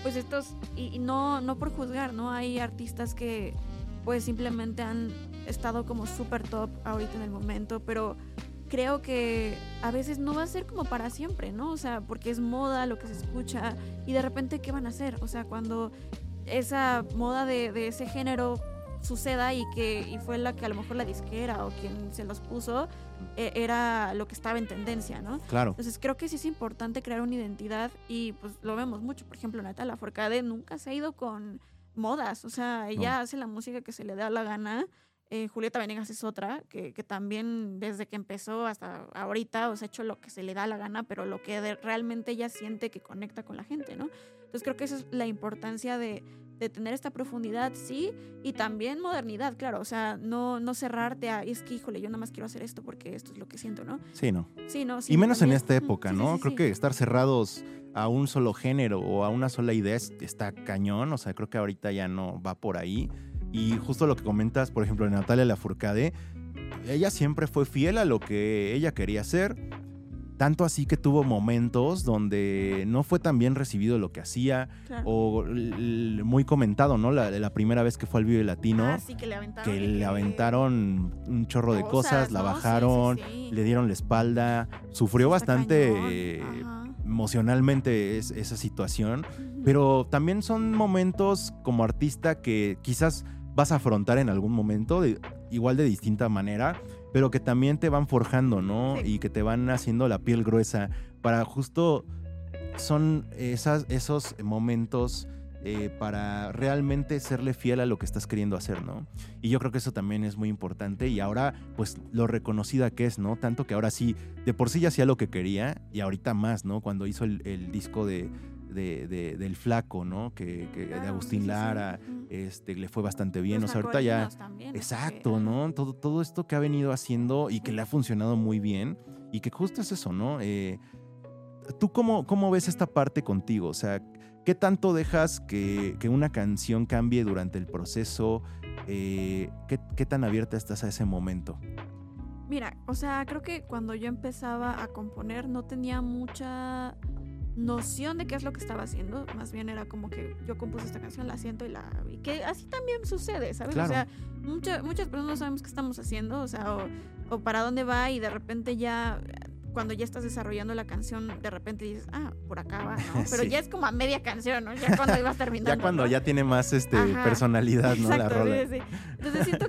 pues y no por juzgar, ¿no? Hay artistas que pues simplemente han estado como súper top ahorita en el momento, pero creo que a veces no va a ser como para siempre, ¿no? O sea, porque es moda lo que se escucha y de repente, ¿qué van a hacer? O sea, cuando esa moda de ese género suceda y fue la que a lo mejor la disquera o quien se los puso era lo que estaba en tendencia, ¿no? Claro. Entonces creo que sí es importante crear una identidad y pues lo vemos mucho. Por ejemplo, Natalia Lafourcade nunca se ha ido con modas, o sea, ella hace la música que se le da la gana. Julieta Venegas es otra, que también desde que empezó hasta ahorita, o sea, ha hecho lo que se le da la gana, pero lo que realmente ella siente que conecta con la gente, ¿no? Entonces creo que esa es la importancia de tener esta profundidad, sí, y también modernidad, claro, o sea, no cerrarte a, es que, híjole, yo nada más quiero hacer esto porque esto es lo que siento, ¿no? Sí, ¿no? Sí, no, sí. Y menos también. en esta época, Sí, ¿no? sí, sí, Creo sí. que estar cerrados a un solo género o a una sola idea está cañón, o sea, creo que ahorita ya no va por ahí. Y justo lo que comentas, por ejemplo, de Natalia Lafourcade, ella siempre fue fiel a lo que ella quería hacer, tanto así que tuvo momentos donde no fue tan bien recibido lo que hacía, Claro. o muy comentado, ¿no? La primera vez que fue al Vive Latino, Sí, que le aventaron. que le aventaron un chorro de cosas, la ¿no? bajaron, Sí. le dieron la espalda, sufrió Está bastante cañón. Ajá. emocionalmente esa situación, Ujú. pero también son momentos como artista que quizás vas a afrontar en algún momento, igual de distinta manera, pero que también te van forjando, ¿no? Sí. Y que te van haciendo la piel gruesa para justo son esos momentos para realmente serle fiel a lo que estás queriendo hacer, ¿no? Y yo creo que eso también es muy importante y ahora pues lo reconocida que es, ¿no? Tanto que ahora sí, de por sí ya hacía lo que quería y ahorita más, ¿no? Cuando hizo el disco del Flaco, ¿no? Que Claro, de Agustín sí. Lara, Ujú. le fue bastante bien, Los o sea, ahorita ya... Macolinos también, Exacto, ¿no? Todo esto que ha venido haciendo y que le ha funcionado muy bien y que justo es eso, ¿no? ¿Tú cómo ves esta parte contigo? O sea, ¿qué tanto dejas que una canción cambie durante el proceso? ¿Qué tan abierta estás a ese momento? Mira, o sea, creo que cuando yo empezaba a componer no tenía mucha noción de qué es lo que estaba haciendo. Más bien era como que yo compuse esta canción, la siento y que así también sucede, ¿sabes? Claro. O sea, muchas personas no sabemos qué estamos haciendo, o sea, o para dónde va y de repente ya, cuando ya estás desarrollando la canción, de repente dices, por acá va, ¿no? Pero Sí. ya es como a media canción, ¿no? Ya cuando ibas terminando. Ya cuando ¿no? ya tiene más Ajá. personalidad, ¿no? Exacto, La rola. sí. Entonces siento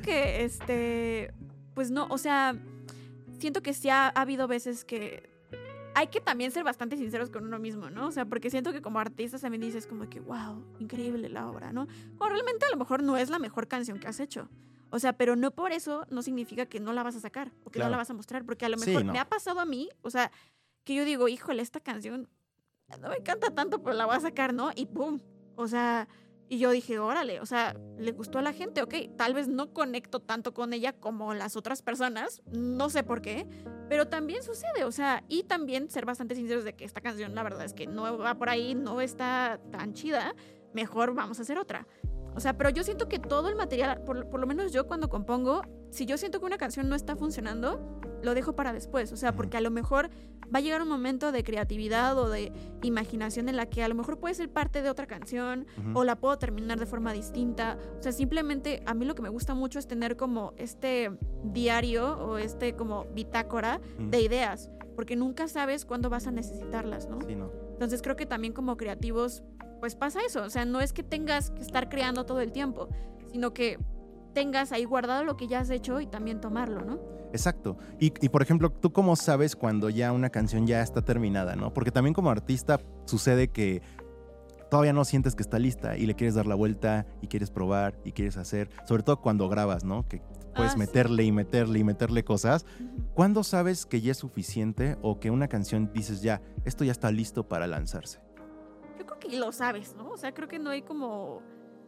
que, pues no, o sea, siento que sí ha habido veces que hay que también ser bastante sinceros con uno mismo, ¿no? O sea, porque siento que como artistas también dices como que, wow, increíble la obra, ¿no? O realmente a lo mejor no es la mejor canción que has hecho. O sea, pero no por eso no significa que no la vas a sacar o que Claro. no la vas a mostrar, porque a lo Sí, mejor no. me ha pasado a mí, o sea, que yo digo, híjole, esta canción no me encanta tanto, pero la voy a sacar, ¿no? Y ¡pum! O sea, y yo dije, órale, o sea, le gustó a la gente, ok, tal vez no conecto tanto con ella como las otras personas, no sé por qué, pero también sucede, o sea, y también ser bastante sinceros de que esta canción, la verdad es que no va por ahí, no está tan chida, mejor vamos a hacer otra. O sea, pero yo siento que todo el material, por lo menos yo cuando compongo, si yo siento que una canción no está funcionando, lo dejo para después. O sea, porque a lo mejor va a llegar un momento de creatividad o de imaginación en la que a lo mejor puede ser parte de otra canción o la puedo terminar de forma distinta. O sea, simplemente a mí lo que me gusta mucho es tener como este diario o como bitácora de ideas, porque nunca sabes cuándo vas a necesitarlas, ¿no? Sí, no. Entonces creo que también como creativos pues pasa eso, o sea, no es que tengas que estar creando todo el tiempo, sino que tengas ahí guardado lo que ya has hecho y también tomarlo, ¿no? Exacto. Y por ejemplo, ¿tú cómo sabes cuando ya una canción ya está terminada, no? Porque también como artista sucede que todavía no sientes que está lista y le quieres dar la vuelta y quieres probar y quieres hacer, sobre todo cuando grabas, ¿no? Que puedes meterle y meterle y meterle cosas. ¿Cuándo sabes que ya es suficiente o que una canción dices ya, esto ya está listo para lanzarse? Yo creo que lo sabes, ¿no? O sea, creo que no hay como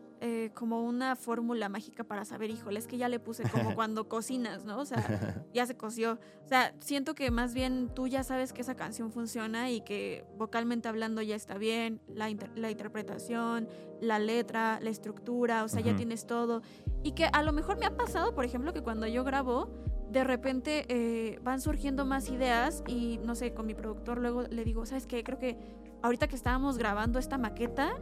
una fórmula mágica para saber, híjole, es que ya le puse como cuando cocinas, ¿no? O sea, ya se coció. O sea, siento que más bien tú ya sabes que esa canción funciona y que vocalmente hablando ya está bien, la interpretación, la letra, la estructura, o sea, ya tienes todo. Y que a lo mejor me ha pasado, por ejemplo, que cuando yo grabo, de repente van surgiendo más ideas y, no sé, con mi productor luego le digo, ¿sabes qué? Creo que ahorita que estábamos grabando esta maqueta,